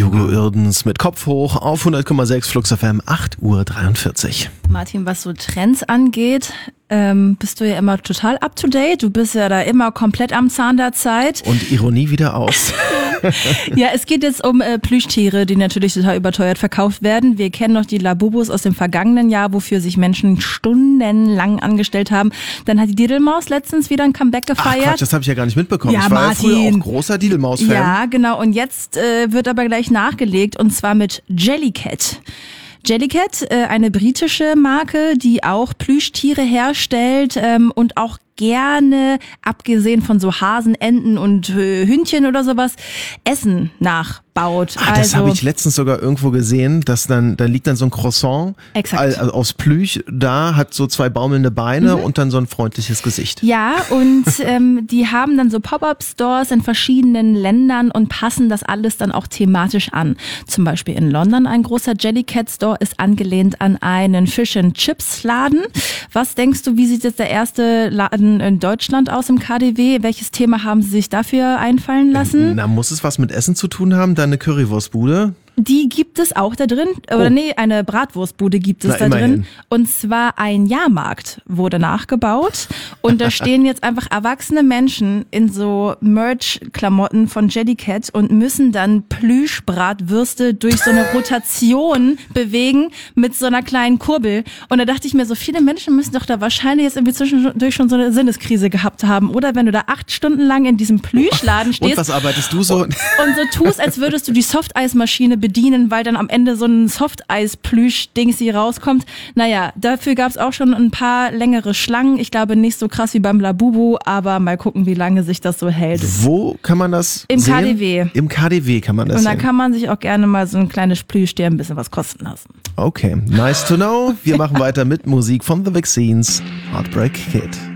Hugo Irdens mit Kopf hoch auf 100,6 Flux FM, 8:43 Uhr. Martin, was so Trends angeht, bist du ja immer total up to date. Du bist ja da immer komplett am Zahn der Zeit. Und Ironie wieder aus. Ja, es geht jetzt um Plüschtiere, die natürlich total überteuert verkauft werden. Wir kennen noch die Labubus aus dem vergangenen Jahr, wofür sich Menschen stundenlang angestellt haben. Dann hat die Diddlemaus letztens wieder ein Comeback gefeiert. Ach Quatsch, das habe ich ja gar nicht mitbekommen. Ja, ich war Martin. ja früher auch großer Diddlemaus-Fan. Ja, genau. Und jetzt wird aber gleich nachgelegt, und zwar mit Jellycat. Jellycat, eine britische Marke, die auch Plüschtiere herstellt und auch gerne, abgesehen von so Hasen, Enten und Hündchen oder sowas, Essen nachbaut. Ach, das habe ich letztens sogar irgendwo gesehen, dass da liegt dann so ein Croissant aus Plüsch, da hat so 2 baumelnde Beine und dann so ein freundliches Gesicht. Ja, und die haben dann so Pop-up-Stores in verschiedenen Ländern und passen das alles dann auch thematisch an. Zum Beispiel in London ein großer Jellycat-Store ist angelehnt an einen Fish-and-Chips-Laden. Was denkst du, wie sieht jetzt der erste Laden in Deutschland aus im KaDeWe? Welches Thema haben Sie sich dafür einfallen lassen? Na, muss es was mit Essen zu tun haben? Da eine Currywurstbude? Die gibt es auch da drin. Oder nee, eine Bratwurstbude gibt es da drin. Und zwar ein Jahrmarkt wurde nachgebaut. Und da stehen jetzt einfach erwachsene Menschen in so Merch-Klamotten von Jellycat und müssen dann Plüschbratwürste durch so eine Rotation bewegen mit so einer kleinen Kurbel. Und da dachte ich mir, so viele Menschen müssen doch da wahrscheinlich jetzt irgendwie zwischendurch schon so eine Sinneskrise gehabt haben. Oder wenn du da 8 Stunden lang in diesem Plüschladen stehst. Und was arbeitest du so? Und so tust, als würdest du die Softeismaschine bedienen, weil dann am Ende so ein Softeis-Plüsch-Dings hier rauskommt. Naja, dafür gab es auch schon ein paar längere Schlangen. Ich glaube nicht so krass wie beim Labubu, aber mal gucken, wie lange sich das so hält. Wo kann man das Im sehen? KaDeWe. Im KaDeWe kann man das sehen. Und da sehen. kann man sich auch gerne mal so ein kleines Plüschtier ein bisschen was kosten lassen. Okay, nice to know. Wir machen weiter mit Musik von The Vaccines, Heartbreak Kid.